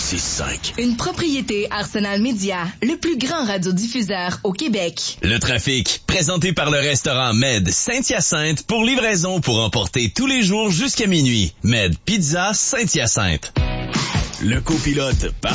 1065. Une propriété Arsenal Média, le plus grand radiodiffuseur au Québec. Le trafic, présenté par le restaurant Med Saint-Hyacinthe pour livraison pour emporter tous les jours jusqu'à minuit. Med Pizza Saint-Hyacinthe. Le copilote,